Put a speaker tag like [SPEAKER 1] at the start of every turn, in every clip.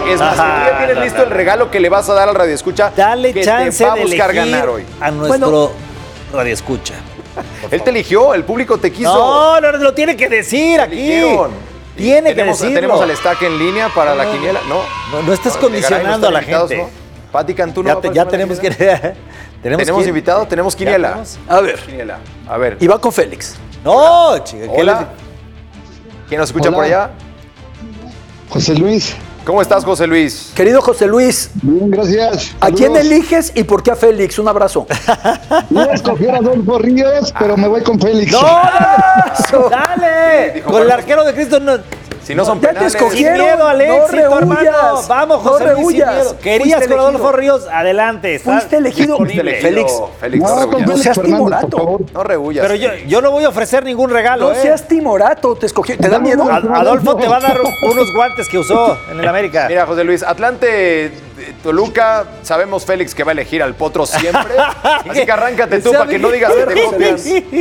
[SPEAKER 1] Es más, ya tienes listo el regalo que le vas a dar al radioescucha.
[SPEAKER 2] Dale
[SPEAKER 1] que
[SPEAKER 2] chance
[SPEAKER 1] te va a
[SPEAKER 2] de
[SPEAKER 1] buscar
[SPEAKER 2] elegir
[SPEAKER 1] ganar hoy.
[SPEAKER 2] a nuestro radioescucha.
[SPEAKER 1] Él te eligió, el público te quiso.
[SPEAKER 2] No, lo tiene que decir aquí.
[SPEAKER 1] Eligieron.
[SPEAKER 2] Tiene que decirlo.
[SPEAKER 1] ¿Tenemos al stack en línea para la quiniela?
[SPEAKER 2] No estés condicionando a la gente.
[SPEAKER 1] Pati Cantú no
[SPEAKER 2] Ya tenemos que...
[SPEAKER 1] ¿Tenemos invitado? ¿Tenemos quiniela?
[SPEAKER 3] A ver.
[SPEAKER 1] Quiniela. A ver.
[SPEAKER 3] Y va con Félix.
[SPEAKER 2] No, chica.
[SPEAKER 1] Hola. ¿Quién nos escucha por allá?
[SPEAKER 4] José Luis.
[SPEAKER 1] ¿Cómo estás, José Luis?
[SPEAKER 3] Querido José Luis,
[SPEAKER 4] Bien, gracias.
[SPEAKER 3] ¿a quién
[SPEAKER 4] Saludos.
[SPEAKER 3] eliges y por qué a Félix? Un abrazo.
[SPEAKER 4] Iba a escoger a Adolfo Ríos, pero me voy con Félix.
[SPEAKER 2] ¡No! ¡Dale!
[SPEAKER 1] Dijo,
[SPEAKER 2] Con el
[SPEAKER 1] bueno,
[SPEAKER 2] arquero de Cristo no...
[SPEAKER 1] Si no son
[SPEAKER 3] Ya te
[SPEAKER 1] penales.
[SPEAKER 3] escogieron.
[SPEAKER 2] Sin miedo al
[SPEAKER 3] No
[SPEAKER 2] éxito, hermano.
[SPEAKER 3] rehuyas.
[SPEAKER 2] Vamos,
[SPEAKER 3] No
[SPEAKER 2] José Luis, sin
[SPEAKER 3] rehuyas.
[SPEAKER 2] miedo. Querías
[SPEAKER 3] Fuiste
[SPEAKER 2] con Adolfo
[SPEAKER 3] elegido.
[SPEAKER 2] Ríos, adelante. Está
[SPEAKER 3] Fuiste elegido.
[SPEAKER 2] disponible.
[SPEAKER 3] Félix.
[SPEAKER 1] Félix, no
[SPEAKER 4] No, con
[SPEAKER 1] rehuyas.
[SPEAKER 3] No
[SPEAKER 4] Félix
[SPEAKER 3] seas
[SPEAKER 4] Fernández,
[SPEAKER 3] timorato.
[SPEAKER 4] por favor.
[SPEAKER 1] No rehuyas.
[SPEAKER 2] Pero yo no voy a ofrecer ningún regalo,
[SPEAKER 3] No seas timorato, te escogió. ¿Te da miedo?
[SPEAKER 2] Adolfo te va a dar unos guantes que usó en el América.
[SPEAKER 1] Mira, José Luis, Atlante, Toluca, sabemos Félix que va a elegir al Potro siempre. Así que arráncate tú para que no digas que te copias.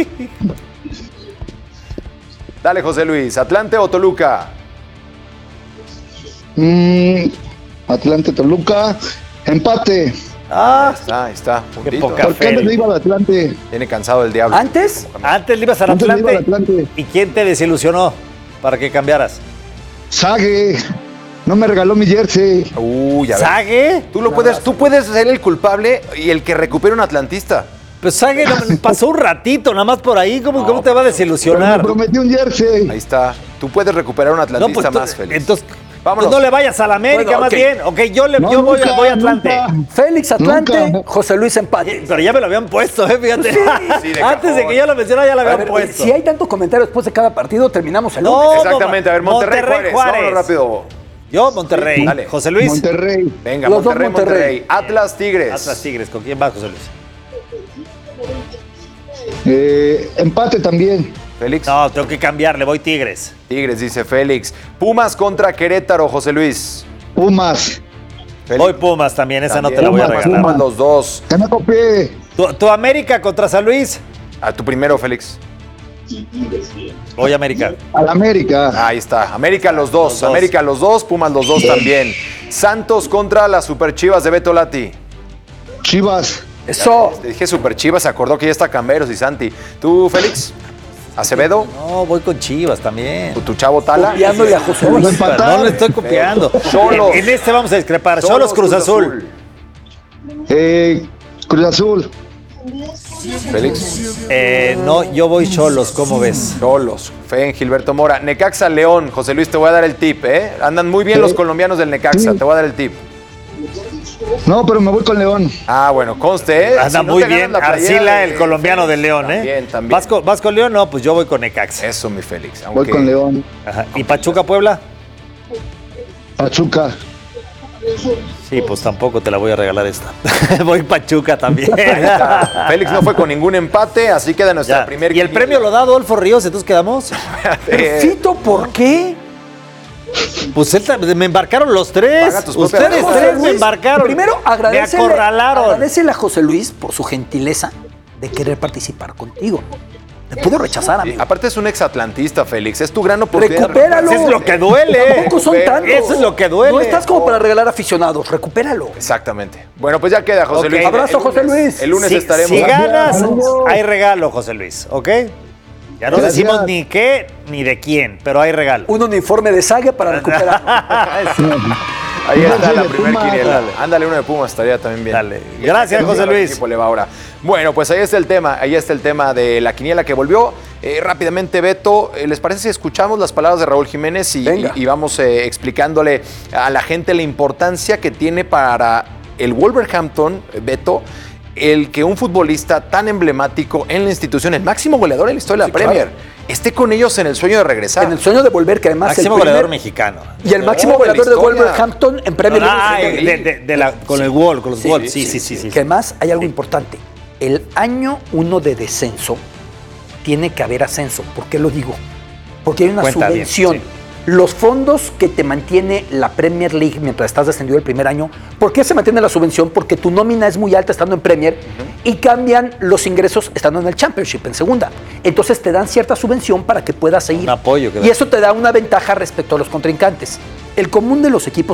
[SPEAKER 1] Dale, José Luis, ¿Atlante o Toluca?
[SPEAKER 4] Atlante, Toluca. Empate.
[SPEAKER 1] Ahí está. Puntito.
[SPEAKER 2] poca
[SPEAKER 4] ¿Por qué
[SPEAKER 2] Félix.
[SPEAKER 4] antes le iba al Atlante?
[SPEAKER 1] Tiene cansado el diablo.
[SPEAKER 3] ¿Antes?
[SPEAKER 2] Antes le ibas al
[SPEAKER 4] Antes le iba al
[SPEAKER 2] Atlante.
[SPEAKER 4] Atlante.
[SPEAKER 2] ¿Y quién te desilusionó para que cambiaras?
[SPEAKER 4] Sague. No me regaló mi jersey.
[SPEAKER 1] Uy, a ver.
[SPEAKER 2] ¿Sague?
[SPEAKER 1] Tú puedes ser el culpable y el que recupere un atlantista.
[SPEAKER 2] Pues Sague pasó un ratito, nada más por ahí. ¿Cómo te va a
[SPEAKER 4] Pero me
[SPEAKER 2] desilusionar?
[SPEAKER 4] prometió un jersey.
[SPEAKER 1] Ahí está. Tú puedes recuperar un atlantista más, Félix.
[SPEAKER 2] Entonces,
[SPEAKER 1] Vámonos.
[SPEAKER 2] pues no le vayas a la América,
[SPEAKER 3] Bueno,
[SPEAKER 2] más
[SPEAKER 3] ok.
[SPEAKER 2] bien. Ok, yo
[SPEAKER 4] No,
[SPEAKER 2] voy
[SPEAKER 4] nunca,
[SPEAKER 2] a Atlante.
[SPEAKER 4] nunca.
[SPEAKER 3] Félix Atlante,
[SPEAKER 4] Nunca.
[SPEAKER 3] José Luis empate.
[SPEAKER 2] Pero ya me lo habían puesto, fíjate.
[SPEAKER 1] Sí, de
[SPEAKER 2] Antes de
[SPEAKER 1] cajón.
[SPEAKER 2] que yo lo mencionara, ya lo
[SPEAKER 3] A
[SPEAKER 2] habían
[SPEAKER 3] ver,
[SPEAKER 2] puesto.
[SPEAKER 3] si hay tanto comentario después de cada partido, terminamos el
[SPEAKER 2] No,
[SPEAKER 3] lunes.
[SPEAKER 1] Exactamente. A ver, Monterrey, Juárez. Vámonos rápido.
[SPEAKER 2] Yo, Monterrey.
[SPEAKER 1] Sí, dale.
[SPEAKER 2] José Luis.
[SPEAKER 4] Monterrey.
[SPEAKER 1] Venga,
[SPEAKER 3] Los dos
[SPEAKER 1] Monterrey,
[SPEAKER 3] Monterrey.
[SPEAKER 1] Atlas, Tigres.
[SPEAKER 2] Atlas Tigres. ¿Con quién va, José Luis?
[SPEAKER 4] Empate también.
[SPEAKER 1] Félix.
[SPEAKER 2] No, tengo que cambiar. Le voy Tigres.
[SPEAKER 1] Tigres, dice Félix. Pumas contra Querétaro, José Luis.
[SPEAKER 4] Pumas.
[SPEAKER 1] Félix.
[SPEAKER 2] Voy Pumas también. Esa no te la
[SPEAKER 1] También.
[SPEAKER 2] voy a
[SPEAKER 4] Pumas,
[SPEAKER 2] regalar.
[SPEAKER 1] Pumas los dos.
[SPEAKER 4] Que me copié.
[SPEAKER 2] ¿Tu América contra San Luis?
[SPEAKER 1] A tu primero, Félix.
[SPEAKER 2] Voy América.
[SPEAKER 4] Al América.
[SPEAKER 1] Ahí está. América los dos.
[SPEAKER 2] Los dos.
[SPEAKER 1] América los dos. Pumas los dos también. Santos contra las Super Chivas de Beto Lati.
[SPEAKER 4] Chivas.
[SPEAKER 3] Eso.
[SPEAKER 1] Te dije Super Chivas, se acordó que ya está Camberos y Santi. ¿Tú, Félix? ¿Acevedo?
[SPEAKER 2] No, voy con Chivas también.
[SPEAKER 1] ¿Tu chavo Tala?
[SPEAKER 3] Copiándole a José
[SPEAKER 4] Vamos a
[SPEAKER 3] Luis.
[SPEAKER 4] empatar.
[SPEAKER 2] No le estoy copiando.
[SPEAKER 1] Cholos.
[SPEAKER 2] En este vamos a discrepar. Cholos Cruz Azul.
[SPEAKER 4] Cruz Azul.
[SPEAKER 1] Félix.
[SPEAKER 2] No, yo voy Cholos. ¿Cómo ves?
[SPEAKER 1] Cholos. Fe en Gilberto Mora. Necaxa León. José Luis, te voy a dar el tip, ¿eh? Andan muy bien
[SPEAKER 4] Sí.
[SPEAKER 1] los colombianos del Necaxa.
[SPEAKER 4] Sí.
[SPEAKER 1] Te voy a dar el tip.
[SPEAKER 4] No, pero me voy con León.
[SPEAKER 1] Ah, bueno, conste, ¿eh?
[SPEAKER 2] Anda
[SPEAKER 1] Si no
[SPEAKER 2] muy
[SPEAKER 1] te ganas
[SPEAKER 2] bien.
[SPEAKER 1] la playera
[SPEAKER 2] Arcila,
[SPEAKER 1] de
[SPEAKER 2] el colombiano del León, ¿eh?
[SPEAKER 1] También, también.
[SPEAKER 2] ¿Vas con León? No, pues yo voy con Necaxa.
[SPEAKER 1] Eso, mi Félix.
[SPEAKER 4] Voy
[SPEAKER 1] Aunque-
[SPEAKER 4] con León.
[SPEAKER 2] Ajá. ¿Y Pachuca, Puebla?
[SPEAKER 4] Pachuca.
[SPEAKER 2] Sí, pues tampoco te la voy a regalar esta. Voy Pachuca también.
[SPEAKER 1] Ahí está. Félix no fue con ningún empate, así queda nuestra
[SPEAKER 2] Ya.
[SPEAKER 1] primer
[SPEAKER 2] ¿Y el premio lo da Adolfo Ríos? Entonces quedamos.
[SPEAKER 3] Fito, ¿por qué?
[SPEAKER 2] Pues me embarcaron los tres.
[SPEAKER 1] Paga tus propias
[SPEAKER 2] Ustedes
[SPEAKER 1] deudas.
[SPEAKER 2] tres me embarcaron.
[SPEAKER 3] Primero,
[SPEAKER 2] Me acorralaron.
[SPEAKER 3] agradecele a José Luis por su gentileza de querer participar contigo. Te pudo rechazar,
[SPEAKER 1] Sí,
[SPEAKER 3] amigo.
[SPEAKER 1] aparte es un exatlantista, Félix. Es tu gran oportunidad.
[SPEAKER 3] Recupéralo.
[SPEAKER 2] Eso es lo que duele.
[SPEAKER 3] Tampoco son tantos.
[SPEAKER 2] Eso es lo que duele.
[SPEAKER 3] No estás como para regalar aficionados. Recupéralo.
[SPEAKER 1] Exactamente. Bueno, pues ya queda, José
[SPEAKER 2] Ok.
[SPEAKER 1] Luis.
[SPEAKER 3] Abrazo,
[SPEAKER 1] El
[SPEAKER 3] José
[SPEAKER 1] lunes-
[SPEAKER 3] Luis.
[SPEAKER 1] El lunes estaremos.
[SPEAKER 2] Si ganas,
[SPEAKER 4] Saludos.
[SPEAKER 2] hay regalo, José Luis, ¿ok? Ya no
[SPEAKER 4] Gracias.
[SPEAKER 2] decimos ni qué ni de quién, pero hay regalo.
[SPEAKER 3] Un uniforme de saga para recuperar.
[SPEAKER 1] Ahí está la
[SPEAKER 4] de
[SPEAKER 1] primer
[SPEAKER 4] Pumas.
[SPEAKER 1] quiniela.
[SPEAKER 2] Dale.
[SPEAKER 1] Ándale, uno de Pumas estaría también bien.
[SPEAKER 2] Dale. Gracias,
[SPEAKER 1] Que
[SPEAKER 2] José
[SPEAKER 1] no sé a qué
[SPEAKER 2] Luis.
[SPEAKER 1] equipo le va ahora. Bueno, pues ahí está el tema. Ahí está el tema de la quiniela que volvió. Rápidamente, Beto, ¿les parece si escuchamos las palabras de Raúl Jiménez y vamos explicándole a la gente la importancia que tiene para el Wolverhampton, Beto, el que un futbolista tan emblemático en la institución, el máximo goleador en la historia de la
[SPEAKER 3] Sí,
[SPEAKER 1] Premier,
[SPEAKER 3] claro.
[SPEAKER 1] esté con ellos en el sueño de regresar?
[SPEAKER 3] En el sueño de volver, que además
[SPEAKER 2] Máximo
[SPEAKER 3] el primer-
[SPEAKER 2] goleador mexicano.
[SPEAKER 3] Y el máximo
[SPEAKER 1] No, de la
[SPEAKER 3] goleador de
[SPEAKER 1] historia.
[SPEAKER 3] Wolverhampton en Premier
[SPEAKER 2] Ah,
[SPEAKER 3] League.
[SPEAKER 2] con el Wolves, con los
[SPEAKER 3] Sí,
[SPEAKER 2] Wolves.
[SPEAKER 3] sí,
[SPEAKER 2] Sí.
[SPEAKER 3] Que además hay algo importante. El año 1 de descenso tiene que haber ascenso. ¿Por qué lo digo? Porque hay una
[SPEAKER 2] Cuenta bien,
[SPEAKER 3] subvención.
[SPEAKER 2] sí.
[SPEAKER 3] Los fondos que te mantiene la Premier League mientras estás descendido el primer año, ¿por qué se mantiene la subvención? Porque tu nómina es muy alta estando en Premier y cambian los ingresos estando en el Championship, en segunda. Entonces te dan cierta subvención para que puedas seguir.
[SPEAKER 2] Un apoyo que da.
[SPEAKER 3] Y eso te da una ventaja respecto a los contrincantes. El común de los equipos